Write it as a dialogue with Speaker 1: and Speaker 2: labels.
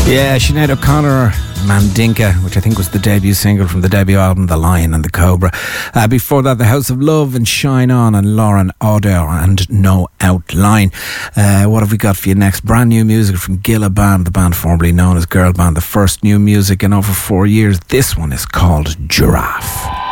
Speaker 1: Yeah, Sinead O'Connor, Mandinka, which I think was the debut single from the debut album, The Lion and the Cobra. Before that, The House of Love and Shine On and Lauren Oder and No Outline. What have we got for you next? Brand new music from Gilla Band, the band formerly known as Girl Band, the first new music in over 4 years. This one is called Giraffe.